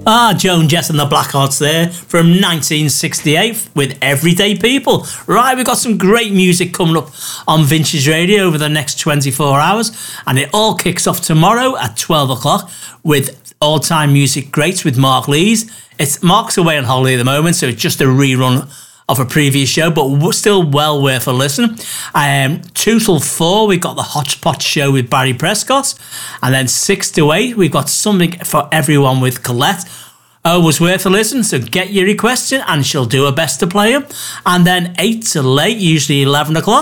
Joan Jett and the Blackhearts there from 1968 with Everyday People. Right, we've got some great music coming up on Vintage Radio over the next 24 hours, and it all kicks off tomorrow at 12 o'clock with all-time music greats with Mark Lees. Mark's away on holiday at the moment, so it's just a rerun of a previous show, but still well worth a listen. 2 till 4, we've got the Hotspot Show with Barry Prescott. And then 6 to 8, we've got Something for Everyone with Colette. Was worth a listen, so get your requests in and she'll do her best to play them. And then 8 till 8, usually 11 o'clock,